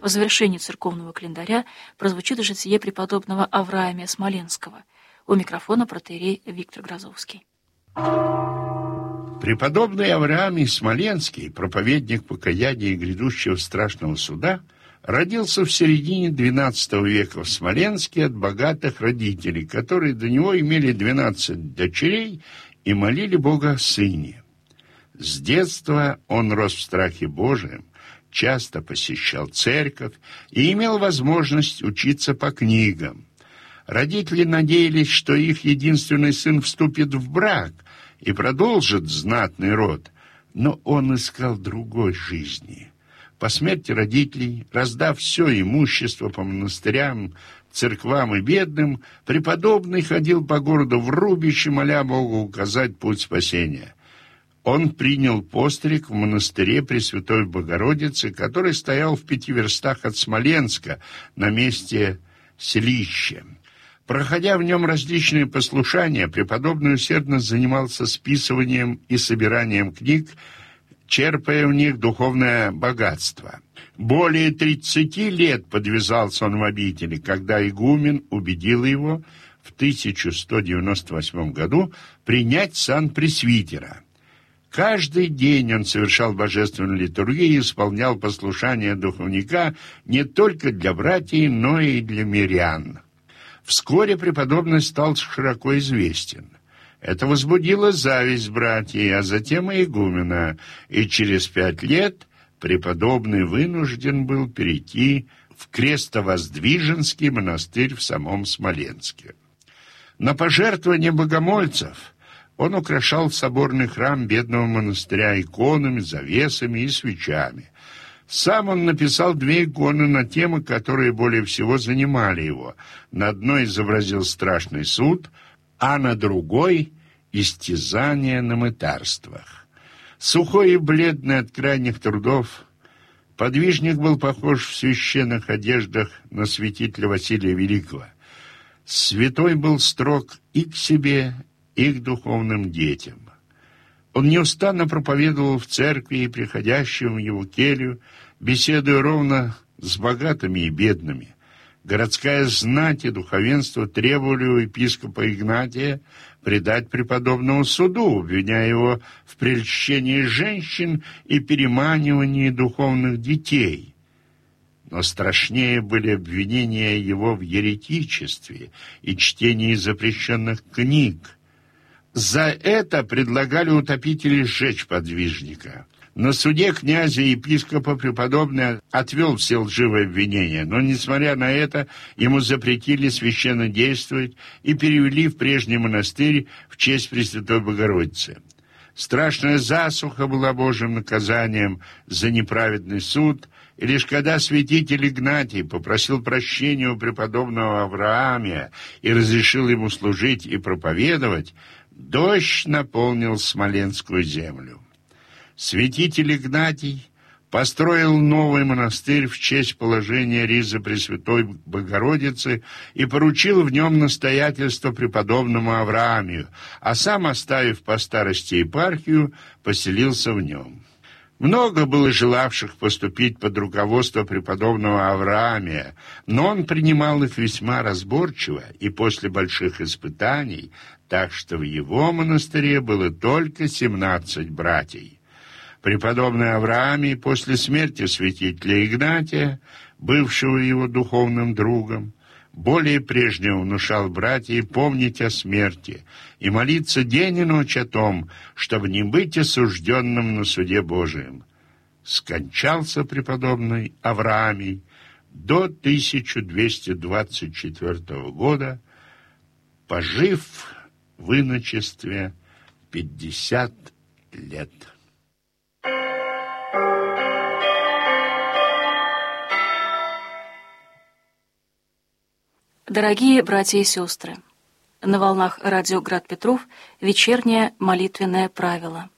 В завершении церковного календаря прозвучит житие преподобного Авраамия Смоленского. У микрофона протоиерей Виктор Грозовский. Преподобный Авраамий Смоленский, проповедник покаяния и грядущего страшного суда, родился в середине XII века в Смоленске от богатых родителей, которые до него имели 12 дочерей и молили Бога о сыне. С детства он рос в страхе Божием, часто посещал церковь и имел возможность учиться по книгам. Родители надеялись, что их единственный сын вступит в брак и продолжит знатный род, но он искал другой жизни. По смерти родителей, раздав все имущество по монастырям, церквам и бедным, преподобный ходил по городу в рубище, моля Бога указать путь спасения. Он принял постриг в монастыре Пресвятой Богородицы, который стоял в 5 верстах от Смоленска, на месте селища. Проходя в нем различные послушания, преподобный усердно занимался списыванием и собиранием книг, черпая в них духовное богатство. Более 30 лет подвязался он в обители, когда игумен убедил его в 1198 году принять сан пресвитера. Каждый день он совершал божественную литургию и исполнял послушание духовника не только для братьев, но и для мирян. Вскоре преподобный стал широко известен. Это возбудило зависть братьев, а затем и игумена, и через 5 лет преподобный вынужден был перейти в Крестовоздвиженский монастырь в самом Смоленске. На пожертвование богомольцев он украшал соборный храм бедного монастыря иконами, завесами и свечами. Сам он написал 2 иконы на темы, которые более всего занимали его. На одной изобразил страшный суд, а на другой — истязание на мытарствах. Сухой и бледный от крайних трудов, подвижник был похож в священных одеждах на святителя Василия Великого. Святой был строг и к себе, и к духовным детям. Он неустанно проповедовал в церкви и приходящим в его келью, беседуя ровно с богатыми и бедными. Городская знать и духовенство требовали у епископа Игнатия предать преподобному суду, обвиняя его в прельщении женщин и переманивании духовных детей. Но страшнее были обвинения его в еретичестве и чтении запрещенных книг. За это предлагали утопители сжечь подвижника. На суде князя и епископа преподобный отвел все лживые обвинения, но, несмотря на это, ему запретили священно действовать и перевели в прежний монастырь в честь Пресвятой Богородицы. Страшная засуха была Божьим наказанием за неправедный суд, и лишь когда святитель Игнатий попросил прощения у преподобного Авраамия и разрешил ему служить и проповедовать, дождь наполнил Смоленскую землю. Святитель Игнатий построил новый монастырь в честь положения ризы Пресвятой Богородицы и поручил в нем настоятельство преподобному Авраамию, а сам, оставив по старости епархию, поселился в нем. Много было желавших поступить под руководство преподобного Авраамия, но он принимал их весьма разборчиво и после больших испытаний, так что в его монастыре было только 17 братьев. Преподобный Авраамий после смерти святителя Игнатия, бывшего его духовным другом, более прежнего внушал братьям помнить о смерти и молиться день и ночь о том, чтобы не быть осужденным на суде Божием. Скончался преподобный Авраамий до 1224 года, пожив в иночестве 50 лет. Дорогие братья и сестры, на волнах радио «Град Петров» вечернее молитвенное правило.